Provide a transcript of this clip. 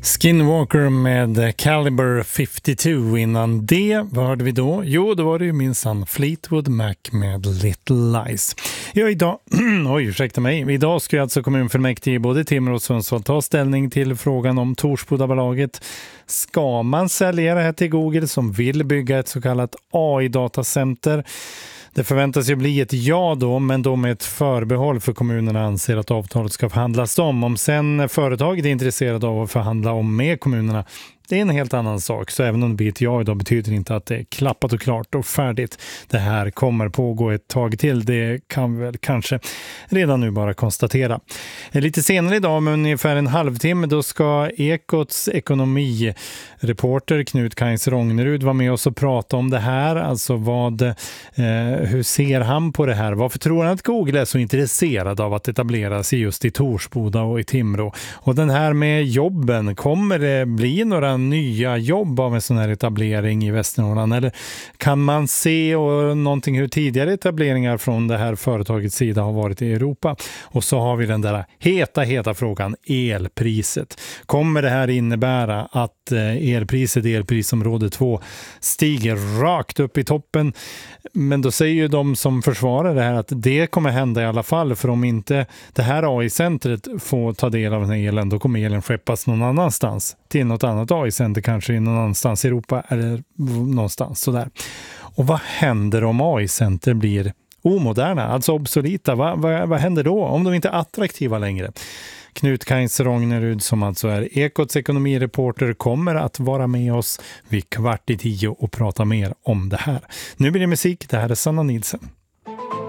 Skinwalker med Caliber 52. Innan det, vad hörde vi då? Jo, då var det ju minsann Fleetwood Mac med Little Lies. Ja, idag, ursäkta mig. Idag ska alltså kommunfullmäktige både Timrå och Sundsvall ta ställning till frågan om Torsbodabolaget. Ska man sälja det här till Google som vill bygga ett så kallat AI-datacenter? Det förväntas ju bli ett ja då, men då med ett förbehåll för kommunerna anser att avtalet ska förhandlas om. Om sen företaget är intresserad av att förhandla om med kommunerna, det är en helt annan sak. Så även om det blir ett ja idag betyder det inte att det är klappat och klart och färdigt. Det här kommer pågå ett tag till. Det kan väl kanske redan nu bara konstatera. Lite senare idag, med ungefär en halvtimme, då ska Ekots ekonomireporter Knut Kainz Rognerud vara med oss och prata om det här. Alltså hur ser han på det här? Varför tror han att Google är så intresserad av att etablera sig just i Torsboda och i Timrå? Och den här med jobben, kommer det bli några nya jobb av en sån här etablering i Västernorrland, eller kan man se någonting hur tidigare etableringar från det här företagets sida har varit i Europa? Och så har vi den där heta frågan, elpriset. Kommer det här innebära att elpriset i elprisområde 2 stiger rakt upp i toppen? Men då säger ju de som försvarar det här att det kommer hända i alla fall, för om inte det här AI-centret får ta del av den här elen, då kommer elen skeppas någon annanstans, till något annat AI-center, kanske någon annanstans i Europa eller någonstans sådär. Och vad händer om AI-center blir omoderna, alltså obsoleta? Vad händer då om de inte är attraktiva längre? Knut Kainz Rognerud, som alltså är Ekots ekonomireporter, kommer att vara med oss vid 9:15 och prata mer om det här. Nu blir det musik, det här är Sanna Nilsson.